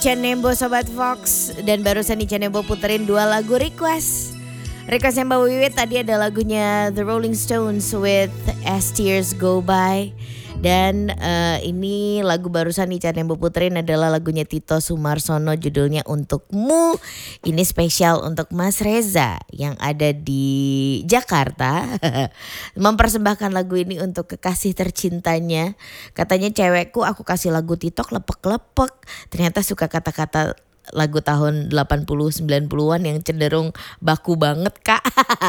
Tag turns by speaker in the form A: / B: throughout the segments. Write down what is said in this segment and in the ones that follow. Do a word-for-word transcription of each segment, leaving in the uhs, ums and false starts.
A: Cenembo Sobat Fox, dan barusan nih Cenembo puterin dua lagu request. Request yang Mbak Wiwit tadi ada lagunya The Rolling Stones with As Tears Go By. Dan uh, ini lagu barusan nih Cenembo puterin adalah lagunya Tito Sumarsono, judulnya Untukmu. Ini spesial untuk Mas Reza yang ada di Jakarta. Mempersembahkan lagu ini untuk kekasih tercintanya. Katanya, cewekku aku kasih lagu Tito lepek-lepek. Ternyata suka kata-kata lagu tahun delapan puluh sembilan puluhan yang cenderung baku banget, Kak.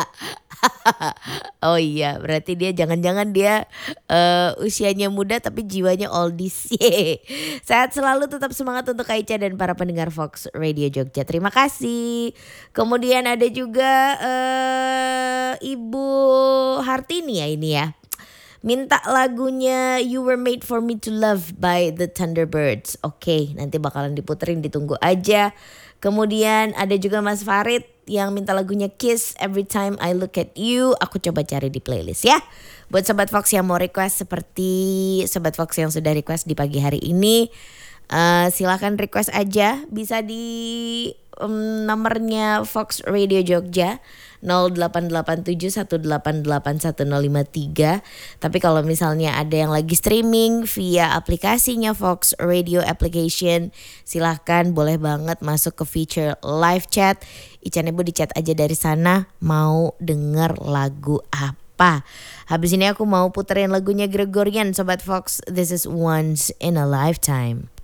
A: Oh iya, berarti dia jangan-jangan dia uh, usianya muda tapi jiwanya oldies. Sehat selalu, tetap semangat untuk Aicha dan para pendengar Fox Radio Jogja. Terima kasih. Kemudian ada juga uh, Ibu Hartini ya ini ya. Minta lagunya You Were Made For Me To Love by The Thunderbirds. Oke, nanti bakalan diputerin, ditunggu aja. Kemudian ada juga Mas Farid yang minta lagunya Kiss Every Time I Look At You. Aku coba cari di playlist ya. Buat Sobat Fox yang mau request seperti Sobat Fox yang sudah request di pagi hari ini, uh, silakan request aja. Bisa di um, nomornya Fox Radio Jogja nol delapan delapan tujuh satu delapan delapan satu nol lima tiga. Tapi kalau misalnya ada yang lagi streaming via aplikasinya Fox Radio Application, silahkan boleh banget masuk ke feature live chat. Ica Nebo di chat aja dari sana mau denger lagu apa. Habis ini aku mau puterin lagunya Gregorian Sobat Fox. This is Once in a Lifetime.